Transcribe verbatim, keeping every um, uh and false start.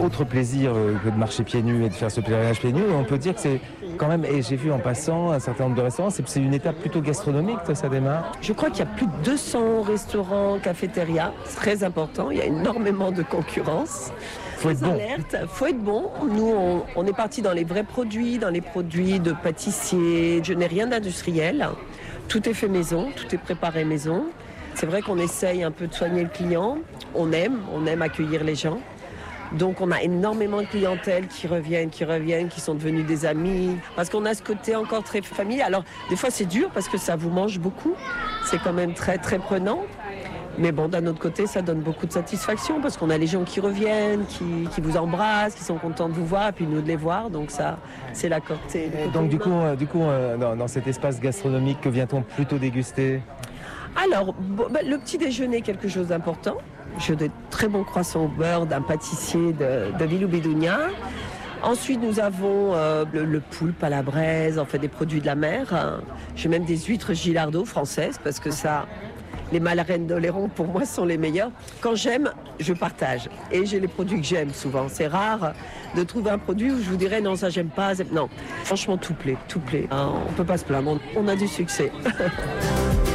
autre plaisir euh, que de marcher pieds nus et de faire ce pèlerinage pieds nus. On peut dire que c'est quand même, et j'ai vu en passant un certain nombre de restaurants, c'est, c'est une étape plutôt gastronomique, toi, ça démarre. Je crois qu'il y a plus de deux cents restaurants, cafétérias. C'est très important. Il y a énormément de concurrence. Faut être bon. Alerte, faut être bon. Nous, on, on est parti dans les vrais produits, dans les produits de pâtissiers. Je n'ai rien d'industriel. Tout est fait maison, tout est préparé maison. C'est vrai qu'on essaye un peu de soigner le client. On aime, on aime accueillir les gens. Donc on a énormément de clientèle qui reviennent, qui reviennent, qui sont devenus des amis. Parce qu'on a ce côté encore très familial. Alors des fois c'est dur parce que ça vous mange beaucoup. C'est quand même très très prenant. Mais bon, d'un autre côté, ça donne beaucoup de satisfaction parce qu'on a les gens qui reviennent, qui, qui vous embrassent, qui sont contents de vous voir et puis nous de les voir. Donc ça, c'est la côté. Donc du coup, euh, du coup euh, dans, dans cet espace gastronomique, que vient-on plutôt déguster ? Alors, bon, ben, le petit déjeuner est quelque chose d'important. J'ai de très bons croissants au beurre d'un pâtissier de, de Villoubidounia. Ensuite, nous avons euh, le, le poulpe à la braise, en fait des produits de la mer. Hein. J'ai même des huîtres Gilardeau françaises parce que ça, les Malreines d'Oléron pour moi sont les meilleurs. Quand j'aime, je partage. Et j'ai les produits que j'aime souvent. C'est rare de trouver un produit où je vous dirais non, ça j'aime pas. Non, franchement, tout plaît, tout plaît. Hein, on peut pas se plaindre, on a du succès.